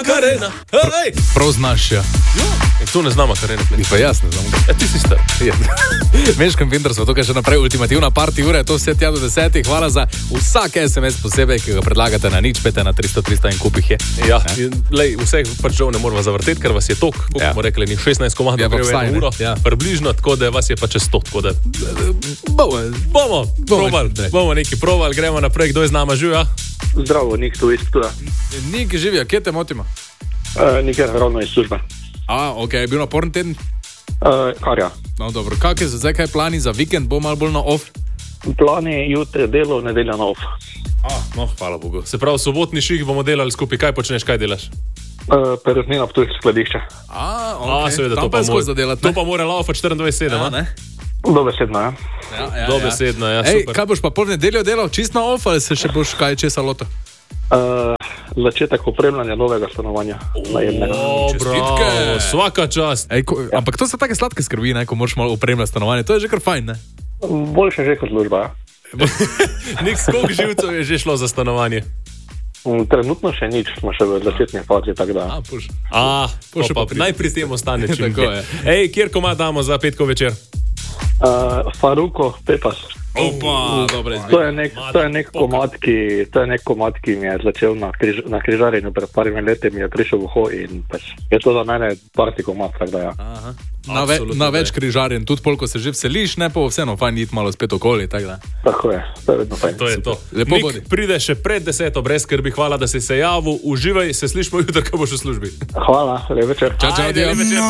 Makarena. Hej! Prav znaš, ja. To ne znam Makarena. Pa jaz ne znam. Ti si star. Meškam vendar smo tukaj še naprej, ultimativna party ura, to vse tja do 10. Hvala za vsak SMS posebej, ki ga predlagate na nič, pete na 300 in kupih je. Ja, lej, vseh pač žal ne moramo zavrteti, ker vas je tok, kako bomo rekli, ni 16 komadov, Ja, pa vsaj, ne. uro, Ja. približno, tako da vas je pa čez 100, tako da Bomo bomo nekaj probali, gremo naprej, kdo je z nama živ, ja? Zdravo, Nik tu iz Ptuja. Nik živijo, kje te motimo? Nikjer ravno iz službe. Ok, je bil naporen teden? Kar ja. No, dobro, kakšne so zdaj kaj plani za vikend, bo malo bolj na off? Plani jutri delo, nedelja na off. No, hvala Bogu. Se pravi, sobotni ših bomo delali skupaj, kaj počneš, kaj delaš? Pereznina Ptujsko skladišče. Ok. Seveda, Tam pa je skozi zadelati, to pa mora laufati 24/7, ne? Dobesedno, ja. Dobesedno, ja, Ej, super. kaj boš pa pol nedeljo delal, čist na off ali se še boš kaj česa lotil? Začetek opremljanja novega stanovanja. Najemnega. Čestitke. Bravo, svaka čast. Ej, ampak to so take sladke skrbi, ne, ko moraš malo opremljati stanovanje, to je že kar fajn, ne? Boljše že kot služba, ja. Nek skok živcev je že šlo za stanovanje. Trenutno še nič, smo še v začetni fazi, tako da. Naj pri tem ostane čim Tako dlje. je. Ej, kjer komad damo za petkov večer? Faruko Pepas. Opa, dobra To je nek komad, ki mi je začel na križarjenju pred parimi leti, mi je prišel v uho in pač je to za mene party komad, tako da ja. Na več križarjen, tudi polko se že veseliš, ne pa vseeno fajn iti malo spet okoli, tako da. Tako je, to je vedno fajn. To je to. Lepo Nik bodi. pride še pred 10, brez skrbi, hvala, da si se javil, uživaj, se slišimo jutri, ko boš v službi. Hvala, lep večer. Čau, Ajde, adijo. lep večer.